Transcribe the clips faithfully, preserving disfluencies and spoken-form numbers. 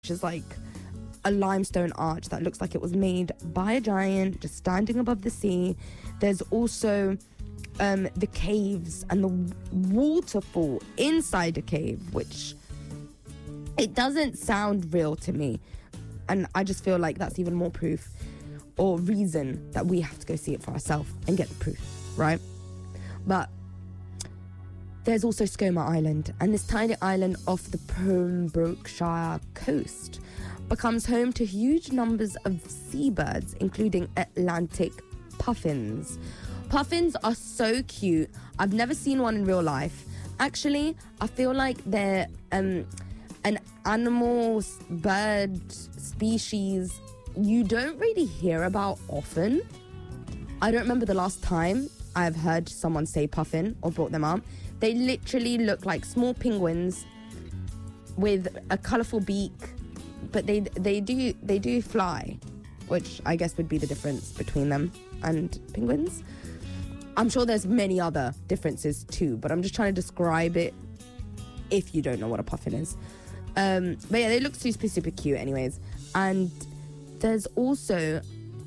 which is like a limestone arch that looks like it was made by a giant just standing above the sea. There's also um, the caves and the waterfall inside a cave, which it doesn't sound real to me. And I just feel like that's even more proof or reason that we have to go see it for ourselves and get the proof, right? But there's also Skomer Island, and this tiny island off the Pembrokeshire coast becomes home to huge numbers of seabirds, including Atlantic puffins. Puffins are so cute. I've never seen one in real life. Actually, I feel like they're um, an animal, bird species you don't really hear about often. I don't remember the last time I've heard someone say puffin or brought them up. They literally look like small penguins with a colourful beak, but they they do they do fly, which I guess would be the difference between them and penguins. I'm sure there's many other differences too, but I'm just trying to describe it if you don't know what a puffin is. Um, but yeah, they look super, super cute anyways. And there's also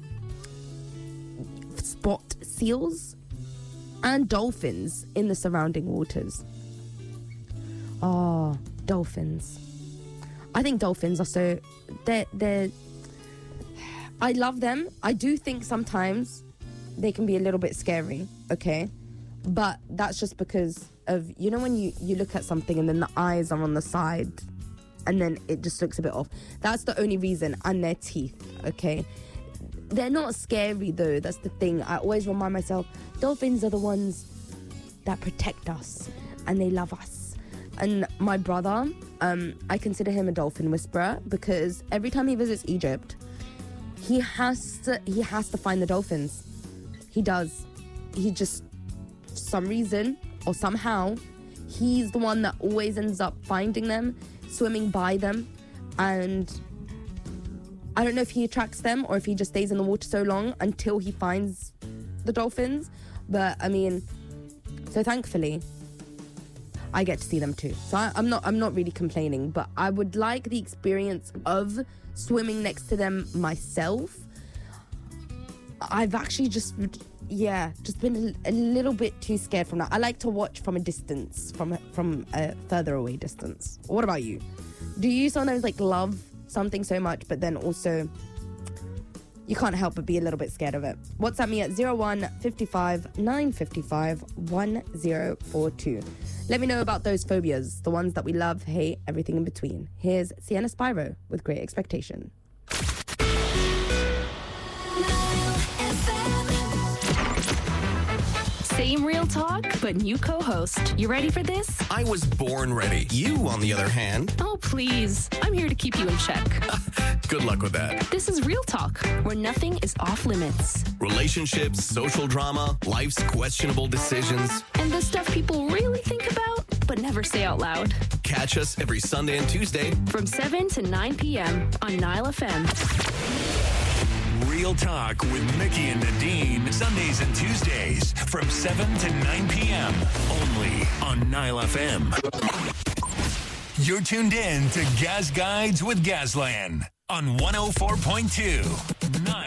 spot seals and dolphins in the surrounding waters. Oh, dolphins. I think dolphins are so... They're, they're... I love them. I do think sometimes they can be a little bit scary, okay? But that's just because of... You know when you, you look at something and then the eyes are on the side and then it just looks a bit off? That's the only reason. And their teeth, okay? They're not scary though. That's the thing. I always remind myself, dolphins are the ones that protect us and they love us. And my brother, um, I consider him a dolphin whisperer because every time he visits Egypt, he has to he has to find the dolphins. He does. He just, for some reason or somehow, he's the one that always ends up finding them, swimming by them, and I don't know if he attracts them or if he just stays in the water so long until he finds the dolphins. But I mean, so thankfully, I get to see them too. So I, I'm not I'm not really complaining, but I would like the experience of swimming next to them myself. I've actually just, yeah, just been a, a little bit too scared from that. I like to watch from a distance, from, from a further away distance. What about you? Do you sometimes like love something so much, but then also you can't help but be a little bit scared of it? WhatsApp me at zero one five five nine five five one zero four two. Let me know about those phobias, the ones that we love, hate, everything in between. Here's Sienna Spyro with Great Expectation. Same real talk, but new co-host. You ready for this? I was born ready. You, on the other hand... Oh, please. I'm here to keep you in check. Good luck with that. This is Real Talk, where nothing is off limits. Relationships, social drama, life's questionable decisions. And the stuff people really think about, but never say out loud. Catch us every Sunday and Tuesday. From seven to nine p.m. on Nile F M. Real Talk with Mickey and Nadine, Sundays and Tuesdays from seven to nine p.m. only on Nile F M. You're tuned in to Gas Guides with Gasland on one oh four point two Nile.